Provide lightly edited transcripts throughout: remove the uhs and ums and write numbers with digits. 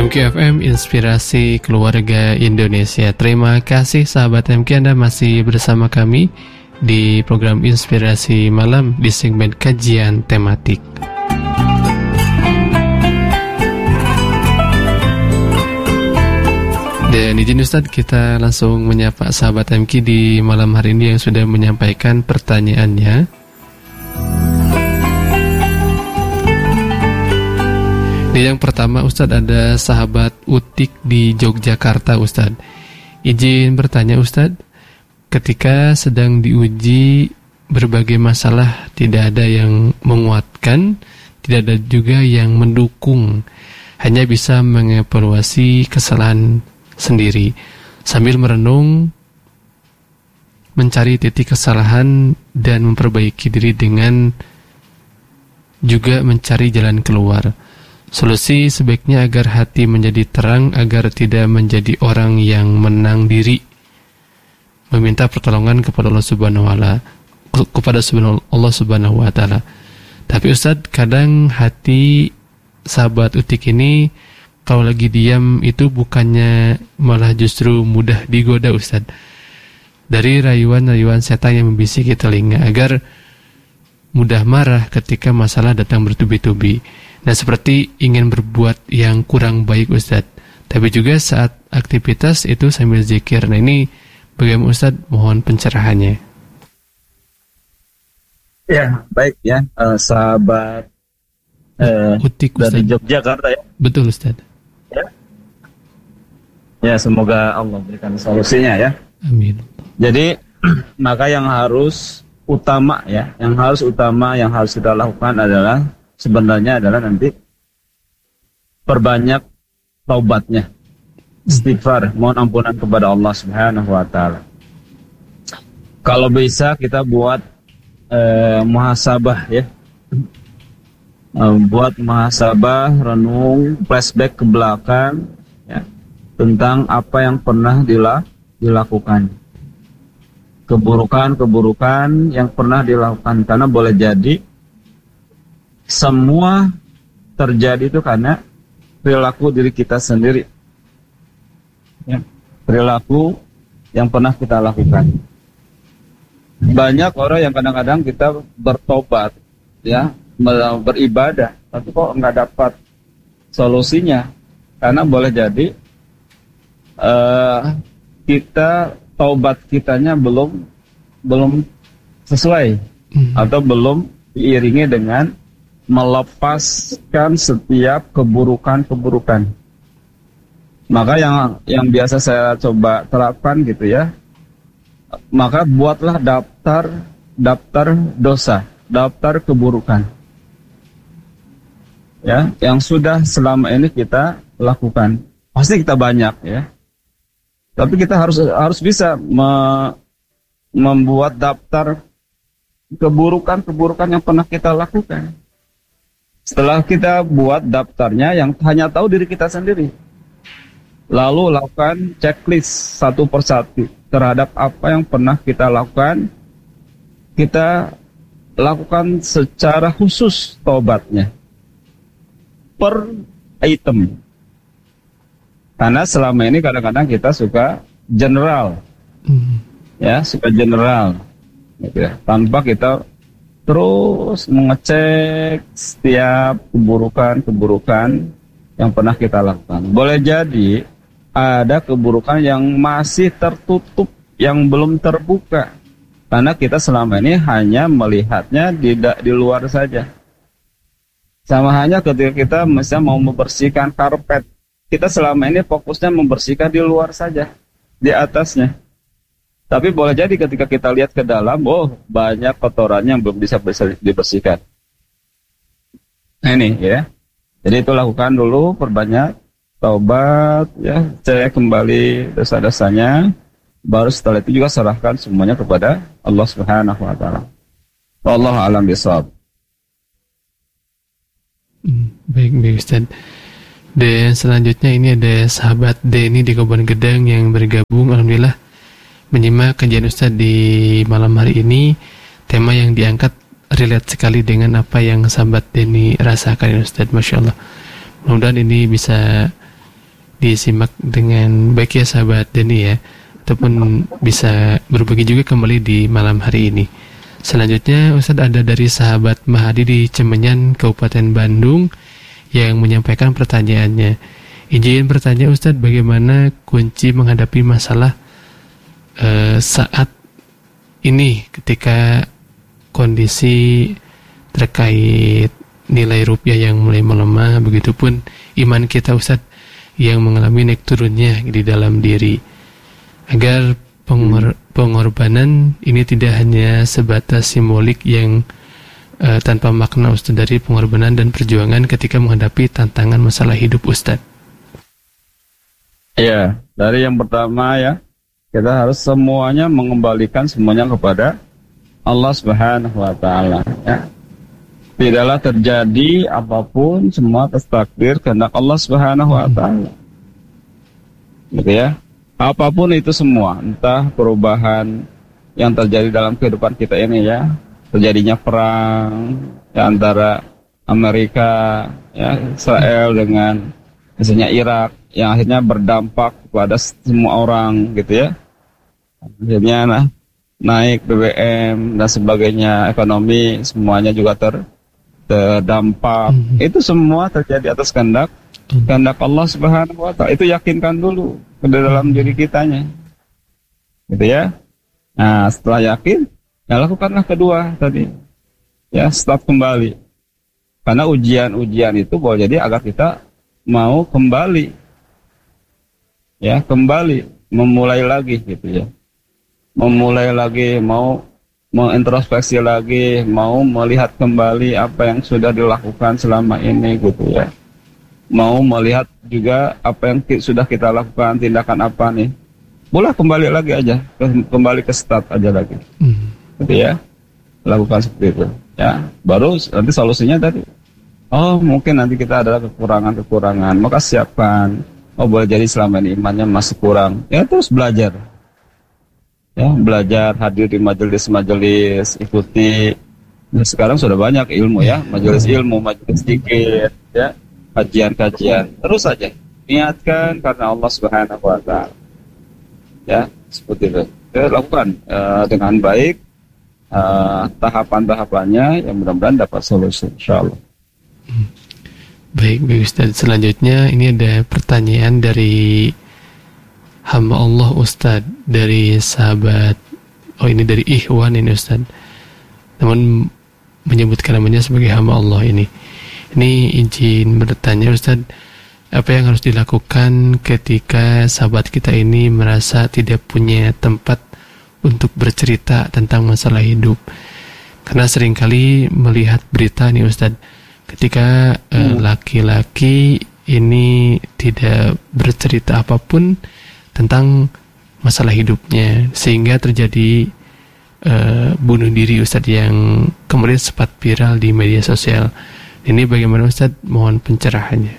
MKFM Inspirasi Keluarga Indonesia. Terima kasih sahabat MK, Anda masih bersama kami di program Inspirasi Malam di segmen kajian tematik. Dan izin Ustadz, kita langsung menyapa sahabat MK di malam hari ini yang sudah menyampaikan pertanyaannya. Yang pertama Ustadz, ada sahabat Utik di Yogyakarta Ustadz. Izin bertanya Ustadz, ketika sedang diuji berbagai masalah, tidak ada yang menguatkan, tidak ada juga yang mendukung, hanya bisa mengevaluasi kesalahan sendiri sambil merenung, mencari titik kesalahan dan memperbaiki diri dengan juga mencari jalan keluar. Solusi sebaiknya agar hati menjadi terang, agar tidak menjadi orang yang menang diri. Meminta pertolongan kepada Allah Subhanahu wa taala. Tapi Ustadz, kadang hati sahabat Utik ini kalau lagi diam itu bukannya malah justru mudah digoda Ustadz. Dari rayuan-rayuan setan yang membisiki telinga agar mudah marah ketika masalah datang bertubi-tubi. Nah, seperti ingin berbuat yang kurang baik Ustadz, tapi juga saat aktivitas itu sambil zikir. Nah, ini bagaimana Ustadz? Mohon pencerahannya. Ya, baik ya, sahabat Utik dari Yogyakarta ya. Betul Ustadz. Ya, semoga Allah berikan solusinya ya. Amin. Jadi maka yang harus utama ya, yang harus kita lakukan adalah sebenarnya adalah nanti perbanyak taubatnya, istighfar, mohon ampunan kepada Allah Subhanahu wa taala. Kalau bisa kita buat muhasabah ya. Buat muhasabah, renung, flashback ke belakang ya, tentang apa yang pernah dilakukan. Keburukan yang pernah dilakukan, karena boleh jadi semua terjadi itu karena perilaku diri kita sendiri ya, perilaku yang pernah kita lakukan. Banyak orang yang kadang-kadang kita bertobat ya, beribadah, tapi kok nggak dapat solusinya, karena boleh jadi kita taubat kitanya belum sesuai atau belum diiringi dengan melepaskan setiap keburukan. Maka yang biasa saya coba terapkan gitu ya, maka buatlah daftar dosa, daftar keburukan ya, yang sudah selama ini kita lakukan. Pasti kita banyak ya, tapi kita harus bisa membuat daftar keburukan yang pernah kita lakukan. Setelah kita buat daftarnya, yang hanya tahu diri kita sendiri, lalu lakukan checklist satu persatu terhadap apa yang pernah kita lakukan. Kita lakukan secara khusus taubatnya per item, karena selama ini kadang-kadang kita suka general ya, suka general gitu ya, tanpa kita terus mengecek setiap keburukan yang pernah kita lakukan. Boleh jadi ada keburukan yang masih tertutup, yang belum terbuka, karena kita selama ini hanya melihatnya di luar saja. Sama hanya ketika kita misalnya mau membersihkan karpet, kita selama ini fokusnya membersihkan di luar saja, di atasnya. Tapi boleh jadi ketika kita lihat ke dalam, banyak kotorannya yang belum bisa dibersihkan. Nah, ini ya. Jadi itu lakukan dulu, perbanyak taubat ya, cek kembali dosa-dosanya, baru setelah itu juga serahkan semuanya kepada Allah Subhanahu wa taala. Wallahu a'lam bishawab. Baik Ustaz. Dan selanjutnya ini ada sahabat Denny di Kabupaten Gedang yang bergabung, alhamdulillah menyimak kajian Ustaz di malam hari ini. Tema yang diangkat relate sekali dengan apa yang sahabat Denny rasakan Ustaz, Masya Allah. Mudah-mudahan ini bisa disimak dengan baik ya sahabat Dani ya, ataupun bisa berbagi juga kembali di malam hari ini. Selanjutnya Ustadz ada dari sahabat Mahadi di Cemenyan, Kabupaten Bandung yang menyampaikan pertanyaannya. Izin bertanya Ustadz, bagaimana kunci menghadapi masalah saat ini ketika kondisi terkait nilai rupiah yang mulai melemah, begitupun iman kita Ustadz yang mengalami naik turunnya di dalam diri, agar pengorbanan ini tidak hanya sebatas simbolik yang tanpa makna Ustadz, dari pengorbanan dan perjuangan ketika menghadapi tantangan masalah hidup Ustadz. Ya, dari yang pertama ya, kita harus semuanya mengembalikan semuanya kepada Allah Subhanahu wa taala ya. Tidaklah terjadi apapun, semua atas takdir kehendak Allah Subhanahu wa taala. Gitu ya. Apapun itu semua, entah perubahan yang terjadi dalam kehidupan kita ini ya, terjadinya perang ya, antara Amerika ya, Israel dengan misalnya Irak, yang akhirnya berdampak kepada semua orang gitu ya. Akhirnya naik BBM dan sebagainya, ekonomi semuanya juga terdampak. Itu semua terjadi atas kehendak Allah Subhanahu wa taala. Itu yakinkan dulu ke dalam diri kitanya. Gitu ya. Nah, setelah yakin, ya lakukanlah kedua tadi. Ya, start kembali. Karena ujian-ujian itu boleh jadi agar kita mau kembali. Ya, kembali memulai lagi gitu ya. Memulai lagi, mau mengintrospeksi lagi, mau melihat kembali apa yang sudah dilakukan selama ini gitu ya. Mau melihat juga apa yang sudah kita lakukan, tindakan apa nih. Boleh kembali lagi aja, kembali ke start aja lagi. Gitu ya. Lakukan seperti itu. Ya, baru nanti solusinya tadi. Oh, mungkin nanti kita ada kekurangan-kekurangan, maka siapkan. Oh, boleh jadi selama ini imannya masih kurang. Ya, terus belajar. Ya, belajar, hadir di majelis-majelis, ikuti. Nah, sekarang sudah banyak ilmu ya, majelis ilmu, majelis zikir, ya, kajian-kajian. Terus saja niatkan karena Allah Subhanahu wa taala. Ya, seperti itu. Ya, lakukan dengan baik tahapan-tahapannya, yang mudah-mudahan dapat solusi insyaallah. Baik Ustaz, selanjutnya ini ada pertanyaan dari hamba Allah Ustaz, dari sahabat, ini dari Ikhwan ini Ustaz, namun menyebutkan namanya sebagai hamba Allah ini. Ini izin bertanya Ustaz, apa yang harus dilakukan ketika sahabat kita ini merasa tidak punya tempat untuk bercerita tentang masalah hidup? Karena seringkali melihat berita nih Ustaz, ketika laki-laki ini tidak bercerita apapun tentang masalah hidupnya, sehingga terjadi bunuh diri Ustaz, yang kemudian sempat viral di media sosial. Ini bagaimana Ustaz? Mohon pencerahannya.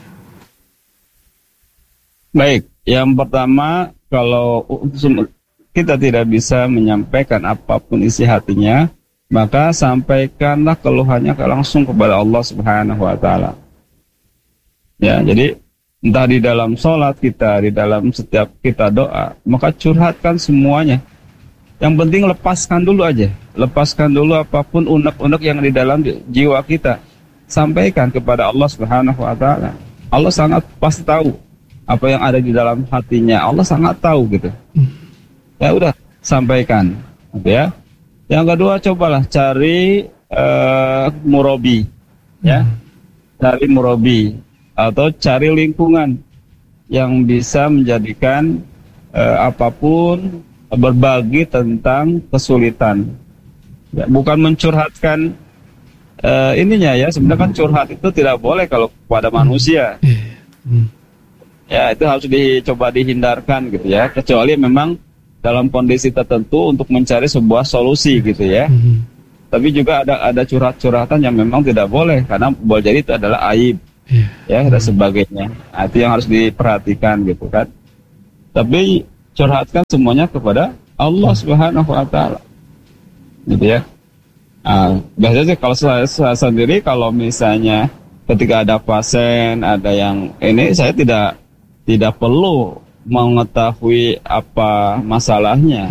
Baik, yang pertama, kalau kita tidak bisa menyampaikan apapun isi hatinya, maka sampaikanlah keluhannya langsung kepada Allah Subhanahu wa taala. Ya, jadi entah di dalam sholat kita, di dalam setiap kita doa, maka curhatkan semuanya. Yang penting lepaskan dulu aja, lepaskan dulu apapun unek-unek yang di dalam jiwa kita. Sampaikan kepada Allah Subhanahu wa taala. Allah sangat pasti tahu apa yang ada di dalam hatinya. Allah sangat tahu gitu. Ya udah, sampaikan, gitu ya. Yang kedua, cobalah cari murabi, ya. Cari murabi atau cari lingkungan yang bisa menjadikan apapun berbagi tentang kesulitan. Ya, bukan mencurhatkan ininya ya. Sebenarnya kan curhat itu tidak boleh kalau kepada manusia. Ya, itu harus dicoba dihindarkan gitu ya. Kecuali memang dalam kondisi tertentu untuk mencari sebuah solusi gitu ya. Tapi juga ada curhat-curhatan yang memang tidak boleh, karena boleh jadi itu adalah aib ya dan sebagainya. Nah, itu yang harus diperhatikan gitu kan. Tapi curhatkan semuanya kepada Allah Subhanahu wa taala. Gitu ya. Biasanya sih kalau saya sendiri, kalau misalnya ketika ada pasien, ada yang ini, saya tidak tidak perlu mengetahui apa masalahnya.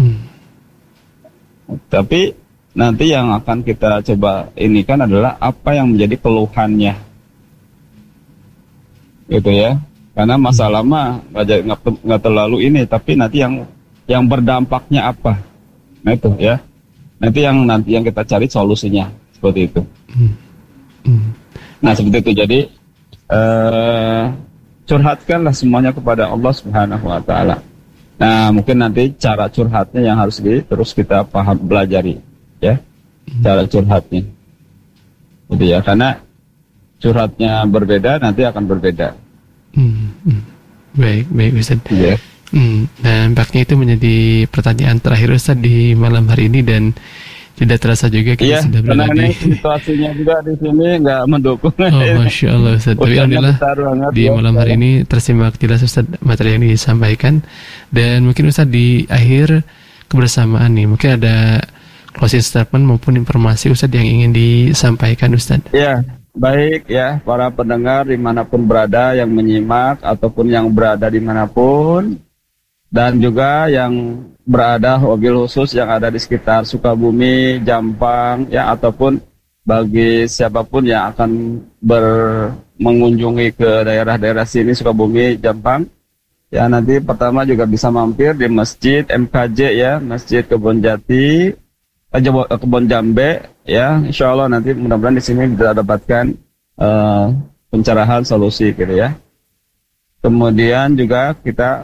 Tapi nanti yang akan kita coba ini kan adalah apa yang menjadi keluhannya, gitu ya. Karena masalah mah nggak terlalu ini, tapi nanti yang berdampaknya apa, nah itu ya. Nanti yang kita cari solusinya seperti itu. Nah seperti itu. Jadi curhatkanlah semuanya kepada Allah Subhanahu Wa Taala. Nah mungkin nanti cara curhatnya yang harus terus kita pelajari, ya, cara curhatnya, gitu ya. Karena curhatnya berbeda, nanti akan berbeda. Baik Ustaz. Yeah. Nah, nampaknya itu menjadi pertanyaan terakhir Ustaz di malam hari ini, dan tidak terasa juga kita sudah berada di situasinya juga di sini nggak mendukung. Masya Allah Ustaz. Tapi alhamdulillah di malam hari ini tersimak jelas Ustaz materi yang disampaikan. Dan mungkin Ustaz di akhir kebersamaan nih, mungkin ada closing statement maupun informasi Ustaz yang ingin disampaikan Ustaz. Ya. Baik ya, para pendengar dimanapun berada yang menyimak ataupun yang berada dimanapun, dan juga yang berada wabil khusus yang ada di sekitar Sukabumi, Jampang ya, ataupun bagi siapapun yang akan mengunjungi ke daerah-daerah sini Sukabumi, Jampang ya, nanti pertama juga bisa mampir di Masjid MKJ ya, Masjid Kebon Jati, Kebon Jambe ya, insya Allah nanti mudah-mudahan di sini bisa dapatkan pencerahan solusi gitu ya. Kemudian juga kita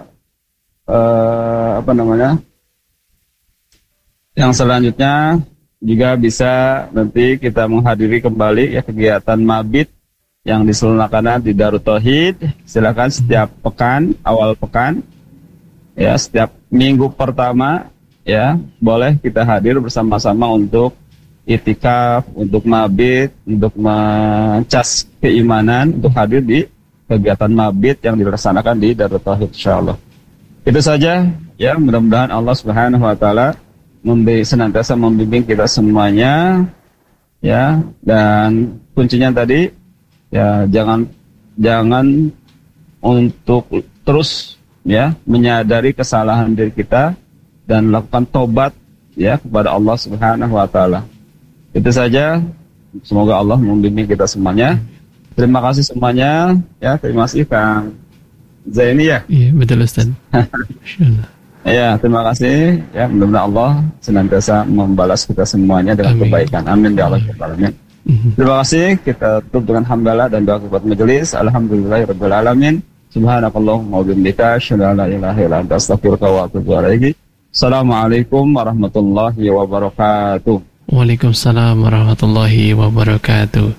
yang selanjutnya juga bisa nanti kita menghadiri kembali ya kegiatan mabit yang diselenggarakan di Darut Tauhid. Silakan setiap pekan, awal pekan ya, setiap minggu pertama ya, boleh kita hadir bersama-sama untuk itikaf, untuk mabit, untuk mencas keimanan, untuk hadir di kegiatan mabit yang dilaksanakan di Darut Tauhid insyaallah. Itu saja ya, mudah-mudahan Allah Subhanahu Wa Taala senantiasa membimbing kita semuanya ya, dan kuncinya tadi ya, jangan untuk terus ya menyadari kesalahan diri kita dan lakukan tobat ya kepada Allah Subhanahu Wa Taala. Itu saja. Semoga Allah membimbing kita semuanya. Terima kasih semuanya ya. Terima kasih Kang Zaini ya. Iya betul Ustaz. Insyaallah. Ya terima kasih ya. Mudah-mudahan Allah senantiasa membalas kita semuanya dengan kebaikan. Amin ya Allah. Terima kasih. Kita tutup dengan hamdalah dan doa kepada majelis. Alhamdulillahirabbil alamin. Subhanakallahumma wa bihamdika asyhadu an la ilaha illa anta astaghfiruka wa atubu ilaik. Assalamualaikum warahmatullahi wabarakatuh. Waalaikumsalam warahmatullahi wabarakatuh.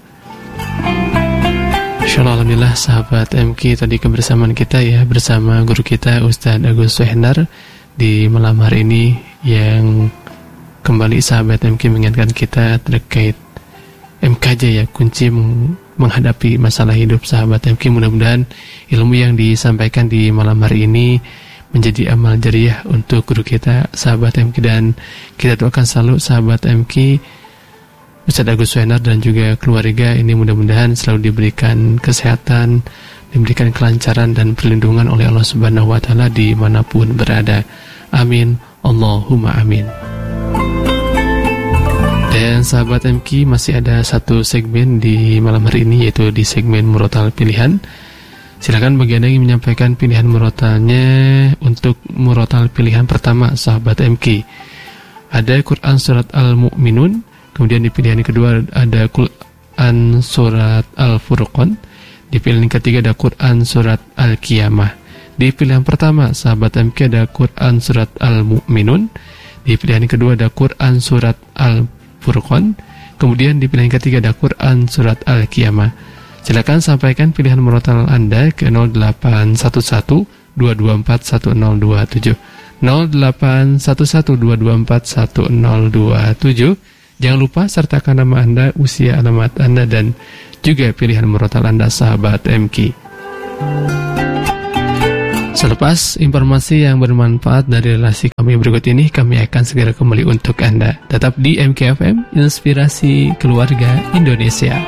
Insyaallah, alhamdulillah sahabat MK, tadi kebersamaan kita ya bersama guru kita Ustaz Agus Suhendar di malam hari ini, yang kembali sahabat MK mengingatkan kita terkait MKJ ya, kunci menghadapi masalah hidup sahabat MK. Mudah-mudahan ilmu yang disampaikan di malam hari ini menjadi amal jariah untuk guru kita sahabat MK, dan kita doakan selalu sahabat MK Ustaz Agus Suhendar dan juga keluarga ini mudah-mudahan selalu diberikan kesehatan, diberikan kelancaran dan perlindungan oleh Allah Subhanahu Wa Taala dimanapun berada. Amin, Allahumma amin. Dan sahabat MK, masih ada satu segmen di malam hari ini, yaitu di segmen Murotal Pilihan. Silakan bagi Anda yang menyampaikan pilihan murotalnya. Untuk murotal pilihan pertama sahabat MK, ada Quran Surat Al-Mu'minun. Kemudian di pilihan kedua ada Quran Surat Al-Furqan. Di pilihan ketiga ada Quran Surat Al-Qiyamah. Di pilihan pertama sahabat MK ada Quran Surat Al-Mu'minun. Di pilihan kedua ada Quran Surat Al-Furqan. Kemudian di pilihan ketiga ada Quran Surat Al-Qiyamah. Silakan sampaikan pilihan murotal Anda ke 0811-224-1027 0811-224-1027. Jangan lupa sertakan nama Anda, usia, alamat Anda, dan juga pilihan murotal Anda sahabat MK. Selepas informasi yang bermanfaat dari relasi kami berikut ini, kami akan segera kembali untuk Anda. Tetap di MKFM, Inspirasi Keluarga Indonesia.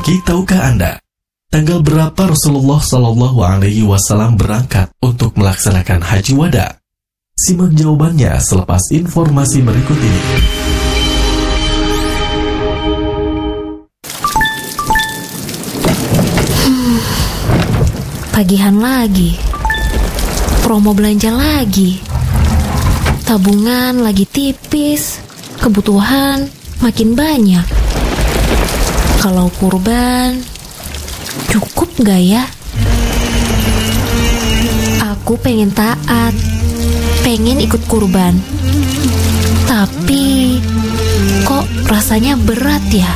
MDLK, tahukah Anda tanggal berapa Rasulullah Shallallahu Alaihi Wasallam berangkat untuk melaksanakan haji wada? Simak jawabannya selepas informasi berikut ini. Pagihan lagi, promo belanja lagi, tabungan lagi tipis, kebutuhan makin banyak. Kalau kurban, cukup gak ya? Aku pengen taat, pengen ikut kurban, tapi kok rasanya berat ya?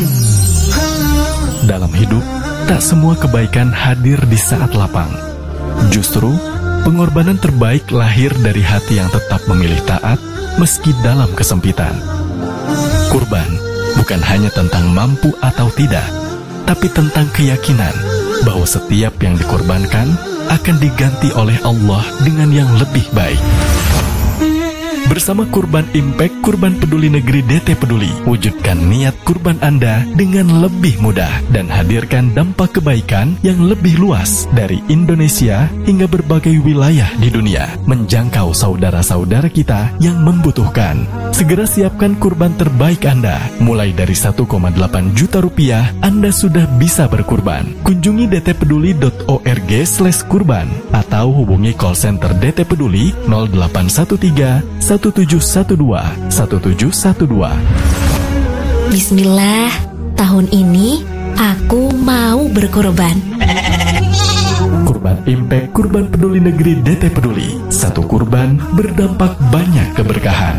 Dalam hidup, tak semua kebaikan hadir di saat lapang. Justru, pengorbanan terbaik lahir dari hati yang tetap memilih taat meski dalam kesempitan. Kurban bukan hanya tentang mampu atau tidak, tapi tentang keyakinan bahwa setiap yang dikorbankan akan diganti oleh Allah dengan yang lebih baik. Bersama Kurban Impact, Kurban Peduli Negeri DT Peduli, wujudkan niat kurban Anda dengan lebih mudah dan hadirkan dampak kebaikan yang lebih luas dari Indonesia hingga berbagai wilayah di dunia, menjangkau saudara-saudara kita yang membutuhkan. Segera siapkan kurban terbaik Anda. Mulai dari 1,8 juta rupiah, Anda sudah bisa berkurban. Kunjungi dtpeduli.org/kurban atau hubungi call center DT Peduli 0813 1712. Bismillah, tahun ini aku mau berkorban. Kurban Impact, Kurban Peduli Negeri DT Peduli. Satu kurban berdampak banyak keberkahan.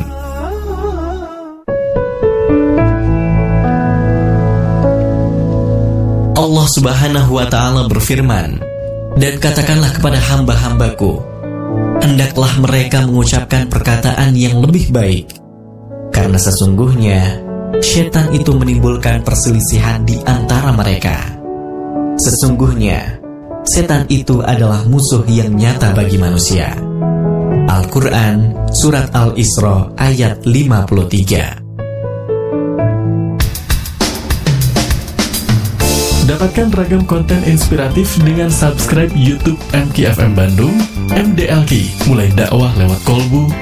Allah Subhanahu wa Ta'ala berfirman, "Dan katakanlah kepada hamba-hambaku, hendaklah mereka mengucapkan perkataan yang lebih baik, karena sesungguhnya syaitan itu menimbulkan perselisihan di antara mereka. Sesungguhnya setan itu adalah musuh yang nyata bagi manusia." Al-Quran, Surat Al-Isra, ayat 53. Dapatkan ragam konten inspiratif dengan subscribe YouTube MKFM Bandung, MDLK, mulai dakwah lewat kolbu,